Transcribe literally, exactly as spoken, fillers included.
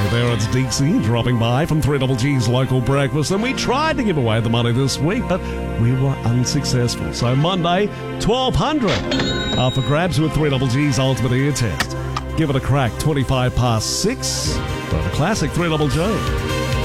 there, it's Dixie dropping by from three G's local breakfast, and we tried to give away the money this week, but we were unsuccessful. So Monday, twelve hundred are for grabs with three G's ultimate ear test. Give it a crack, twenty-five past six, for the classic three G.